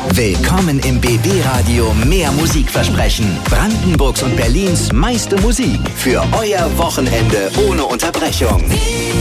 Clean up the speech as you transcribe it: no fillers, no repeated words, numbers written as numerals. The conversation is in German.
Willkommen im BB-Radio Mehr Musikversprechen. Brandenburgs und Berlins meiste Musik für euer Wochenende ohne Unterbrechung.